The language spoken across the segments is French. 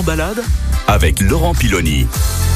balade avec Laurent Piloni.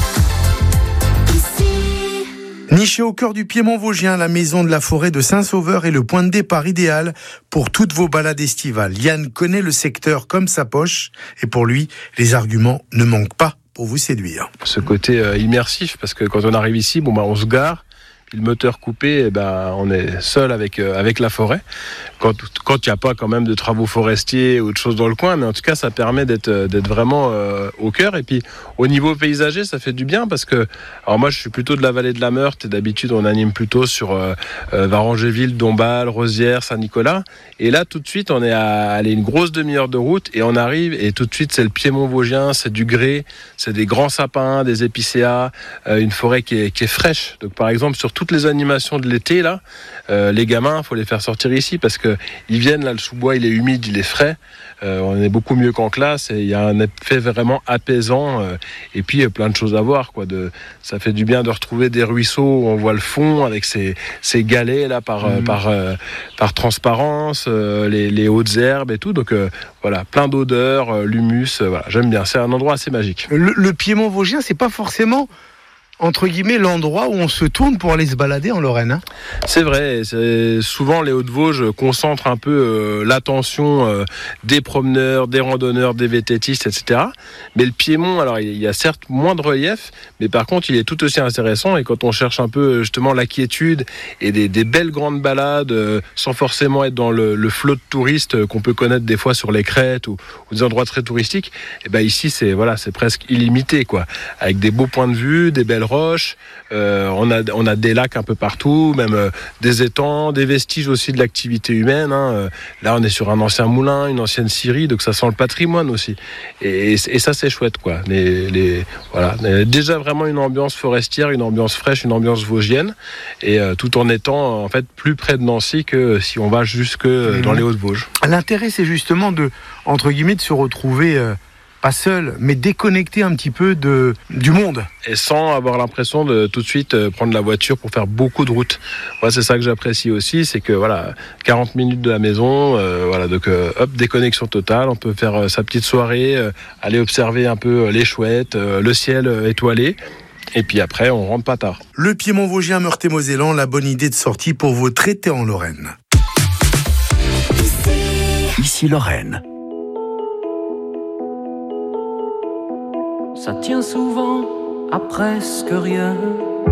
Niché au cœur du Piémont vosgien, la maison de la forêt de Saint-Sauveur est le point de départ idéal pour toutes vos balades estivales. Yann connaît le secteur comme sa poche et pour lui, les arguments ne manquent pas pour vous séduire. Ce côté immersif, parce que quand on arrive ici, on se gare, puis le moteur coupé, on est seul avec la forêt. Quand il n'y a pas quand même de travaux forestiers ou de choses dans le coin, mais en tout cas, ça permet d'être vraiment au cœur. Et puis, au niveau paysager, ça fait du bien parce que, alors moi, je suis plutôt de la vallée de la Meurthe et d'habitude, on anime plutôt sur Varangéville, Dombasle, Rosières, Saint-Nicolas. Et là, tout de suite, on est à une grosse demi-heure de route et on arrive et tout de suite, c'est le Piémont vosgien, c'est du grès, c'est des grands sapins, des épicéas, une forêt qui est fraîche. Donc, par exemple, sur toutes les animations de l'été, là, les gamins, faut les faire sortir ici parce que ils viennent là, le sous-bois, il est humide, il est frais. On est beaucoup mieux qu'en classe et il y a un effet vraiment apaisant. Et puis plein de choses à voir, quoi. Ça fait du bien de retrouver des ruisseaux où on voit le fond avec ces galets là par transparence, les hautes herbes et tout. Donc voilà, plein d'odeurs, l'humus. Voilà, j'aime bien. C'est un endroit assez magique. Le Piémont vosgien, c'est pas forcément entre guillemets l'endroit où on se tourne pour aller se balader en Lorraine, hein. C'est vrai, souvent les Hauts-de-Vosges concentrent un peu l'attention des promeneurs, des randonneurs, des vététistes, etc. Mais le Piémont, alors il y a certes moins de relief, mais par contre il est tout aussi intéressant. Et quand on cherche un peu justement la quiétude et des belles grandes balades sans forcément être dans le flot de touristes qu'on peut connaître des fois sur les crêtes ou des endroits très touristiques, et ben ici c'est presque illimité, quoi, avec des beaux points de vue, des belles roches, on a des lacs un peu partout, même des étangs, des vestiges aussi de l'activité humaine, hein. Là on est sur un ancien moulin, une ancienne scierie, donc ça sent le patrimoine aussi et ça c'est chouette, quoi. Déjà vraiment une ambiance forestière, une ambiance fraîche, une ambiance vosgienne et tout en étant en fait plus près de Nancy que si on va jusque dans les Hauts-de-Vosges. L'intérêt c'est justement de se retrouver pas seul, mais déconnecté un petit peu du monde. Et sans avoir l'impression de tout de suite prendre la voiture pour faire beaucoup de route. Moi, c'est ça que j'apprécie aussi, c'est que 40 minutes de la maison, déconnexion totale. On peut faire sa petite soirée, aller observer un peu les chouettes, le ciel étoilé. Et puis après, on rentre pas tard. Le Piémont vosgien, Meurthe-et-Mosellan, la bonne idée de sortie pour vos traités en Lorraine. Ici Lorraine. Ça tient souvent à presque rien.